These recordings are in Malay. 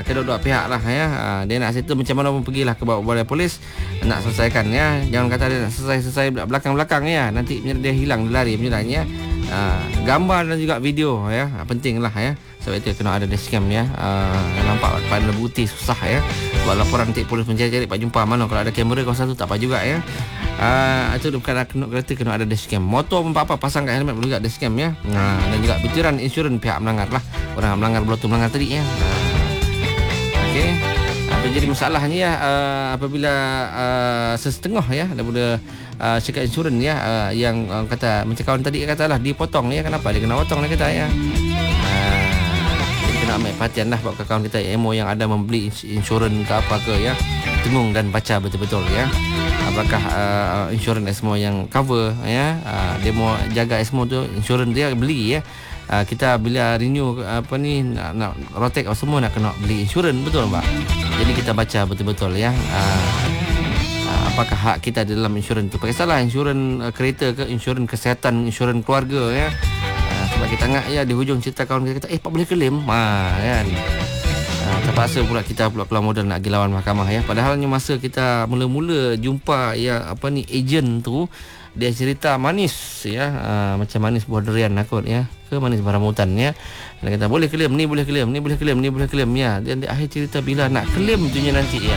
kedua-dua pihak lah ya. Dia nak settle macam mana pun pergilah ke balai polis nak selesaikan ya. Jangan kata dia nak selesai belakang-belakang ya. Nanti dia hilang, dia lari sebenarnya. Gambar dan juga video ya, penting lah ya. Sebab itu kena ada dashcam ya. Nampak pada bukti susah ya. Buat laporan nanti polis mencari-cari pak jumpa mana. Kalau ada kamera kawasan tu tak apa juga ya. Itu bukan kereta kena ada dashcam. Motor pun apa pasang kat helmet perlu juga dashcam ya. Dan juga butiran insurans pihak melanggar lah. Orang melanggar betul melanggar tadi ya. Okey. Apa jadi masalahnya ya apabila sesetengah ya daripada syarikat insurans ya yang kata macam kawan tadi katalah dipotong ya, kenapa dia kena potong dia kata ya. Jadi kena ambil perhatian lah buat kawan kita emo yang ada membeli insurans ke apa ke ya. Dengung dan baca betul-betul ya. Apakah insurans Esmo yang cover ya. Dia mau jaga Esmo tu insurans dia beli ya. Kita bila renew nak rotek semua nak kena beli insurans betul tak? Jadi kita baca betul-betul ya. Apakah hak kita dalam insurans tu? Pakai salah insurans kereta ke, insurans kesihatan, insurans keluarga ya. Sebab kita ingat ya di hujung cerita kawan kita kata pak boleh claim kan. Terpaksa pula kita keluar modal nak pergi lawan mahkamah ya. Padahalnya masa kita mula-mula jumpa ya ejen tu, dia cerita manis ya, macam manis buah durian akut ya, ke manis rambutan ya. Dia kata boleh claim ni, boleh claim ni, boleh claim ni, boleh claim ya. Dan di akhir cerita bila nak claim tunya nanti ya.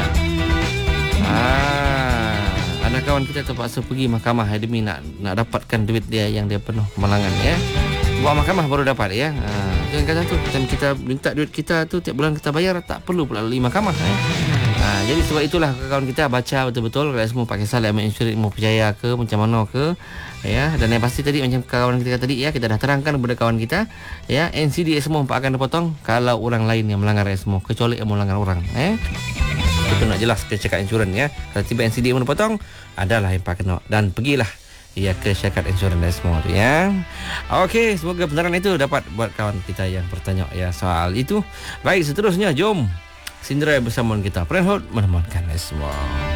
Anak kawan kita terpaksa pergi mahkamah demi nak dapatkan duit dia yang dia penuh kemalangan ya. Buat mahkamah baru dapat ya. Jangan kata tu kita minta duit kita tu tiap bulan kita bayar, tak perlu pula lalui mahkamah ya. Jadi sebab itulah kawan kita baca betul-betul kalau semua pakai salah insurans mau percaya ke macam mana ke ya. Dan yang pasti tadi macam kawan kita tadi ya, kita dah terangkan kepada kawan kita ya, NCD semua akan dipotong kalau orang lain yang melanggar semua, kecuali yang melanggar orang itu nak jelas ke syarikat insurans ya. Kalau tiba NCD pun dipotong, adalah yang pak kena dan pergilah ya ke syarikat insurans dan semua tu ya. Okey, semoga penerangan itu dapat buat kawan kita yang bertanya ya soal itu. Baik, seterusnya jom Sindra bersama kita Prenhot menemankan semua.